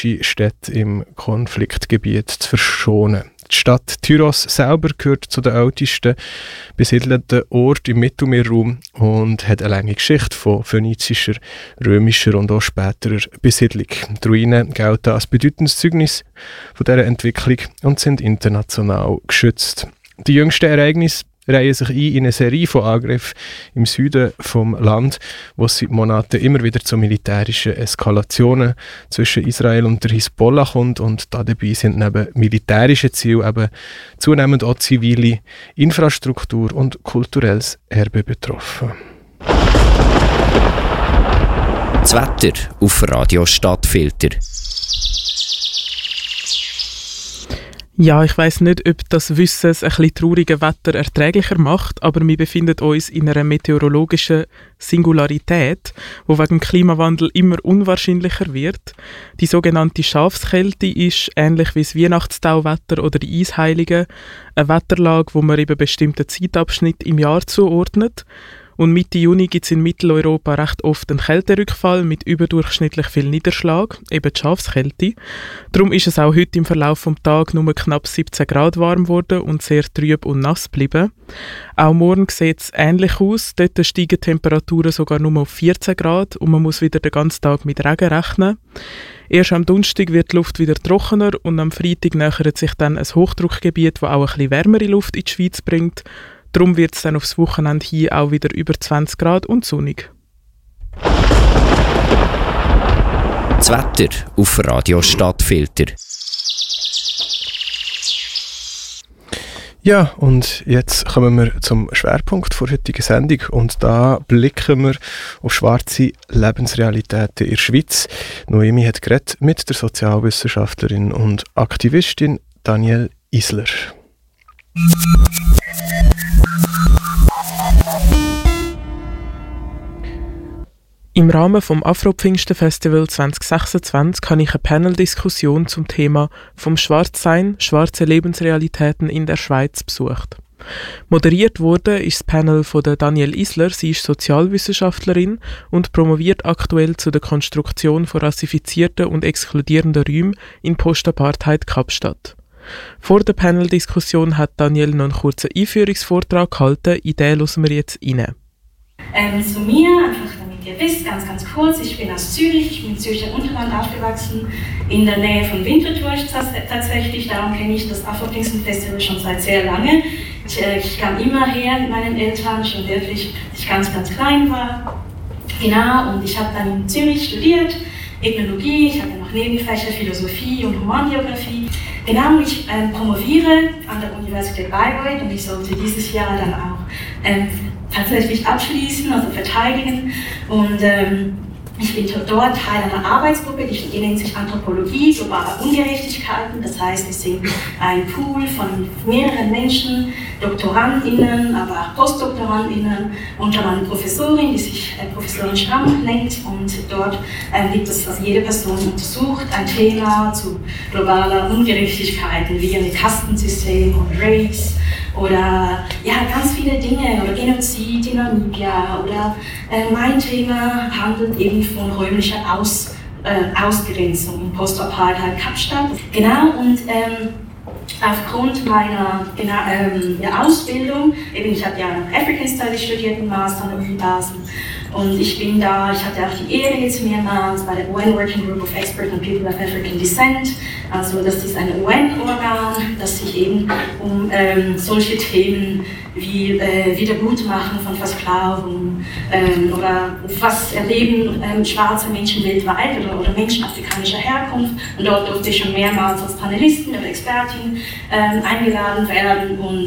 jüdische Städte im Konfliktgebiet zu verschonen. Die Stadt Tyros selber gehört zu den ältesten besiedelten Orten im Mittelmeerraum und hat eine lange Geschichte von phönizischer, römischer und auch späterer Besiedlung. Die Ruinen gelten als bedeutendes Zeugnis von dieser Entwicklung und sind international geschützt. Die jüngsten Ereignisse reihen sich ein in eine Serie von Angriffen im Süden des Landes, wo es seit Monaten immer wieder zu militärischen Eskalationen zwischen Israel und der Hisbollah kommt, und dabei sind neben militärischen Zielen eben zunehmend auch zivile Infrastruktur und kulturelles Erbe betroffen. Das Wetter auf Radio Stadtfilter. Ja, ich weiss nicht, ob das Wissen ein bisschen traurige Wetter erträglicher macht, aber wir befinden uns in einer meteorologischen Singularität, die wegen dem Klimawandel immer unwahrscheinlicher wird. Die sogenannte Schafskälte ist, ähnlich wie das Weihnachtstauwetter oder die Eisheiligen, eine Wetterlage, wo man eben bestimmten Zeitabschnitt im Jahr zuordnet. Und Mitte Juni gibt es in Mitteleuropa recht oft einen Kälterückfall mit überdurchschnittlich viel Niederschlag, eben die Schafskälte. Darum ist es auch heute im Verlauf des Tages nur knapp 17 Grad warm geworden und sehr trüb und nass geblieben. Auch morgen sieht es ähnlich aus. Dort steigen die Temperaturen sogar nur auf 14 Grad und man muss wieder den ganzen Tag mit Regen rechnen. Erst am Donnerstag wird die Luft wieder trockener und am Freitag nähert sich dann ein Hochdruckgebiet, das auch ein bisschen wärmere Luft in die Schweiz bringt. Darum wird es dann aufs Wochenende hin auch wieder über 20 Grad und sonnig. Das Wetter auf Radio Stadtfilter. Ja, und jetzt kommen wir zum Schwerpunkt der heutigen Sendung, und da blicken wir auf schwarze Lebensrealitäten in der Schweiz. Noemi hat geredet mit der Sozialwissenschaftlerin und Aktivistin Danielle Isler. Im Rahmen vom Afro-Pfingsten-Festival 2026 habe ich eine Panel-Diskussion zum Thema «Vom Schwarzsein, schwarze Lebensrealitäten in der Schweiz» besucht. Moderiert wurde ist das Panel von der Danielle Isler. Sie ist Sozialwissenschaftlerin und promoviert aktuell zu der Konstruktion von rassifizierten und exkludierenden Räumen in Postapartheid Kapstadt. Vor der Panel-Diskussion hat Danielle noch einen kurzen Einführungsvortrag gehalten. In den hören wir jetzt rein. Zu mir, einfach damit ihr wisst, ganz kurz, ich bin aus Zürich, ich bin in Zürcher Unterland aufgewachsen, in der Nähe von Winterthur tatsächlich, darum kenne ich das Afro-Pfingsten-Festival schon seit sehr lange. Ich kam immer her mit meinen Eltern, schon wirklich, als ich ganz klein war. Genau, und ich habe dann in Zürich studiert, Ethnologie, ich hatte noch Nebenfächer Philosophie und Humangeografie. Genau, ich promoviere an der Universität Bayreuth und ich sollte dieses Jahr dann auch tatsächlich abschließen, also verteidigen. Und ich bin dort Teil einer Arbeitsgruppe, die nennt sich Anthropologie globaler Ungerechtigkeiten. Das heißt, es sind ein Pool von mehreren Menschen, DoktorandInnen, aber auch PostdoktorandInnen, unter anderem Professorin, die sich Professorin Schramm nennt. Und dort gibt es, also jede Person untersucht ein Thema zu globaler Ungerechtigkeiten, wie ein Kastensystem und Race. Oder ja, ganz viele Dinge, oder Genozid in Namibia, oder mein Thema handelt eben von räumlicher Ausgrenzung in Postapartheid Kapstadt. Genau, und aufgrund meiner Ausbildung, eben ich habe ja African Studies studiert im Master an der Uni Basel, und ich hatte auch die Ehre, jetzt mehrmals bei der UN Working Group of Experts on People of African Descent, also das ist ein UN-Organ, das sich eben um solche Themen wie Wiedergutmachung von Versklavung oder was erleben schwarze Menschen weltweit oder Menschen afrikanischer Herkunft, und dort durfte ich schon mehrmals als Panelistin oder Expertin eingeladen werden und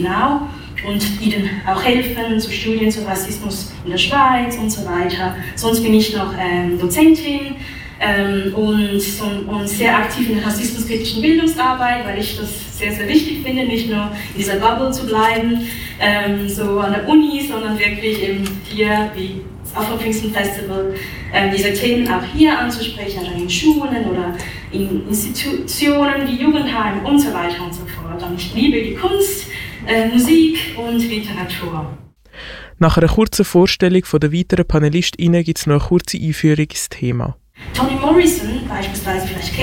und ihnen auch helfen zu Studien zu Rassismus in der Schweiz und so weiter. Sonst bin ich noch Dozentin und sehr aktiv in der rassismuskritischen Bildungsarbeit, weil ich das sehr, sehr wichtig finde, nicht nur in dieser Bubble zu bleiben, so an der Uni, sondern wirklich eben hier, wie das Afro-Pfingsten-Festival, diese Themen auch hier anzusprechen, also in Schulen oder in Institutionen wie Jugendheim und so weiter und so fort. Und ich liebe die Kunst, Musik und Literatur. Nach einer kurzen Vorstellung der weiteren PanelistInnen gibt es noch eine kurze Einführung ins Thema. Toni Morrison beispielsweise, vielleicht